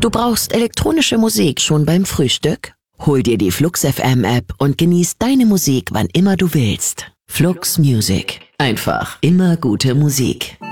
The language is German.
Du brauchst elektronische Musik schon beim Frühstück? Hol dir die Flux FM App und genieß deine Musik, wann immer du willst. Flux Music. Einfach immer gute Musik.